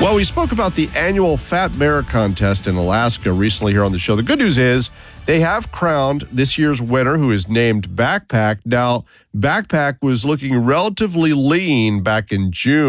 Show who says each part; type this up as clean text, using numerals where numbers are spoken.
Speaker 1: Well, we spoke about the annual Fat Bear Contest in Alaska recently here on the show. The good news is they have crowned this year's winner, who is named Backpack. Now, Backpack was looking relatively lean back in June.